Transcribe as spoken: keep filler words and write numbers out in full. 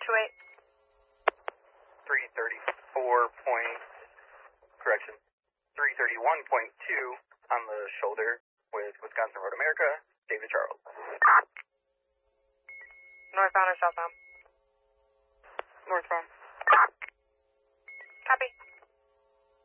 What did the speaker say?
two eight. three thirty-four point, correction, three thirty-one point two on the shoulder with Wisconsin Road America, David Charles. Northbound or southbound?